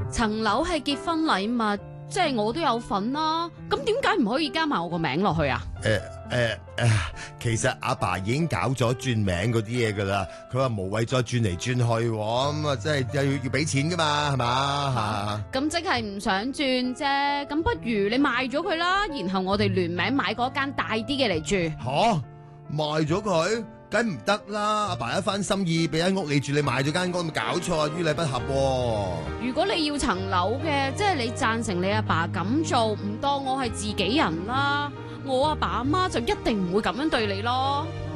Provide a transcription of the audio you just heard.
層樓係結婚禮物，即係我都有份啦。咁點解唔可以加埋我個名落去啊？ 其實阿爸已經搞咗轉名嗰啲嘢噶啦，佢話無謂再轉嚟轉去，咁啊即係又要俾錢噶嘛，係嘛吓？ 咁即係唔想轉啫。咁不如你賣咗佢啦，然後我哋聯名買嗰間大啲嘅嚟住。 吓，賣咗佢，梗唔得啦！阿爸一番心意俾間屋你住，你賣咗間屋，咪搞錯啊，於禮不合喎。 如果你要層樓嘅，即係你贊成你阿爸咁做，唔當我係自己人啦。我阿爸阿媽就一定唔會咁樣對你咯。